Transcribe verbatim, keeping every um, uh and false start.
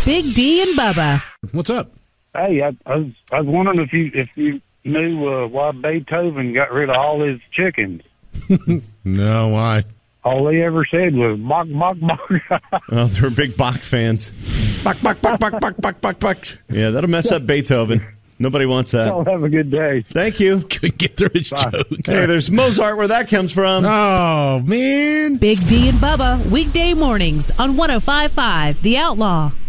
Big D and Bubba. What's up? Hey, I, I was I was wondering if you if you knew uh, why Beethoven got rid of all his chickens. No, why? All he ever said was "bok bok bok." Oh, they're big Bach fans. Bach, Bach, Bach, Bach, Bach, Bach, Bach, Bach. Yeah, that'll mess up Beethoven. Nobody wants that. Y'all have a good day. Thank you. Couldn't get through his Bye. joke. Hey, there's Mozart where that comes from. Oh, man. Big D and Bubba, weekday mornings on one oh five point five The Outlaw.